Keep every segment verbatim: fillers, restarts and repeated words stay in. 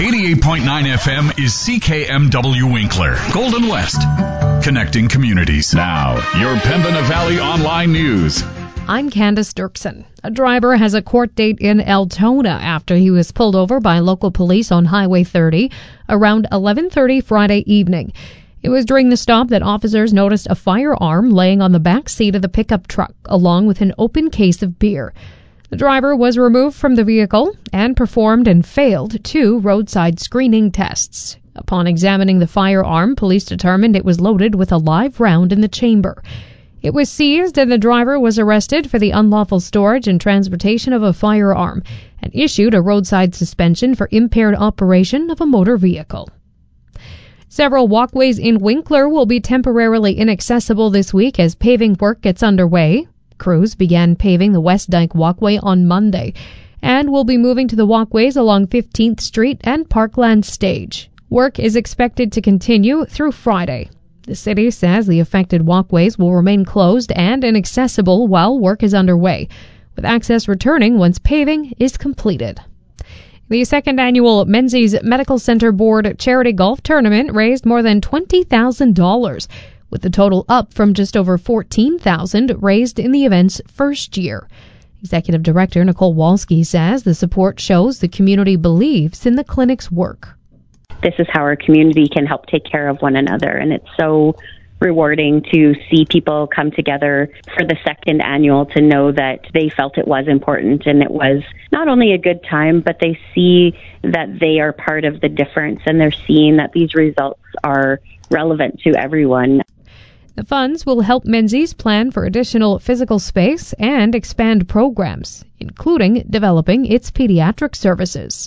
eighty-eight point nine F M is C K M W Winkler, Golden West, connecting communities. Now, your Pembina Valley Online News. I'm Candace Dirksen. A driver has a court date in Altona after he was pulled over by local police on Highway thirty around eleven thirty Friday evening. It was during the stop that officers noticed a firearm laying on the back seat of the pickup truck, along with an open case of beer. The driver was removed from the vehicle and performed and failed two roadside screening tests. Upon examining the firearm, police determined it was loaded with a live round in the chamber. It was seized and the driver was arrested for the unlawful storage and transportation of a firearm and issued a roadside suspension for impaired operation of a motor vehicle. Several walkways in Winkler will be temporarily inaccessible this week as paving work gets underway. Crews began paving the West Dyke walkway on Monday and will be moving to the walkways along fifteenth Street and Parkland Stage. Work is expected to continue through Friday. The city says the affected walkways will remain closed and inaccessible while work is underway, with access returning once paving is completed. The second annual Menzies Medical Center Board Charity Golf Tournament raised more than twenty thousand dollars, with the total up from just over fourteen thousand dollars raised in the event's first year. Executive Director Nicole Walski says the support shows the community believes in the clinic's work. This is how our community can help take care of one another, and it's so rewarding to see people come together for the second annual to know that they felt it was important and it was not only a good time, but they see that they are part of the difference and they're seeing that these results are relevant to everyone. The funds will help Menzies plan for additional physical space and expand programs, including developing its pediatric services.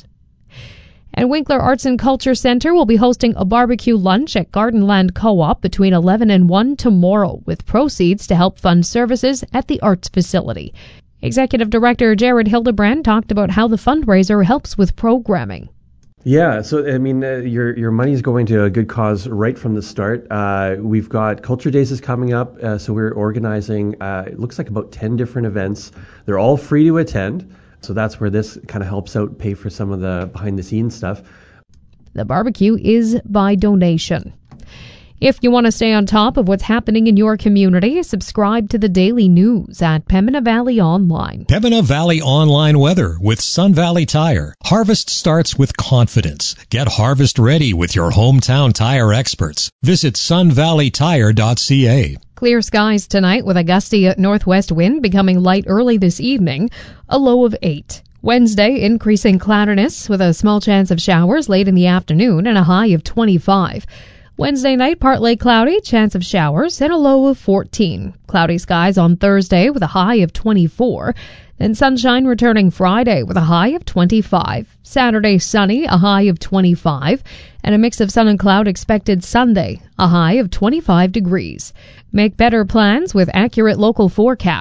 And Winkler Arts and Culture Center will be hosting a barbecue lunch at Gardenland Co-op between eleven and one tomorrow, with proceeds to help fund services at the arts facility. Executive Director Jared Hildebrand talked about how the fundraiser helps with programming. Yeah, so I mean, uh, your your money is going to a good cause right from the start. Uh, we've got Culture Days is coming up, uh, so we're organizing, uh, it looks like about ten different events. They're all free to attend. So that's where this kind of helps out pay for some of the behind-the-scenes stuff. The barbecue is by donation. If you want to stay on top of what's happening in your community, subscribe to the daily news at Pembina Valley Online. Pembina Valley Online weather with Sun Valley Tire. Harvest starts with confidence. Get harvest ready with your hometown tire experts. Visit sun valley tire dot c a. Clear skies tonight with a gusty northwest wind becoming light early this evening, a low of eight. Wednesday, increasing cloudiness with a small chance of showers late in the afternoon and a high of twenty-five. Wednesday night, partly cloudy, chance of showers, and a low of fourteen. Cloudy skies on Thursday with a high of twenty-four. Then sunshine returning Friday with a high of twenty-five. Saturday, sunny, a high of twenty-five. And a mix of sun and cloud expected Sunday, a high of twenty-five degrees. Make better plans with accurate local forecasts.